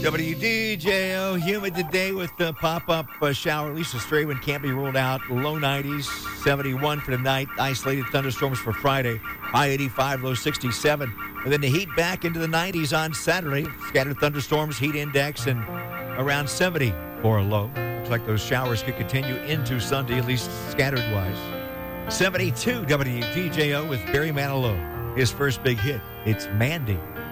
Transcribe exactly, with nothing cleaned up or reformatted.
W D J O, humid today with the pop-up uh, shower. At least a stray one can't be ruled out. Low nineties, seventy-one for tonight. Isolated thunderstorms for Friday. High eighty-five, low sixty-seven. And then the heat back into the nineties on Saturday. Scattered thunderstorms, heat index, and around seventy for a low. Looks like those showers could continue into Sunday, at least scattered-wise. seventy-two W D J O with Barry Manilow. His first big hit, it's Mandy.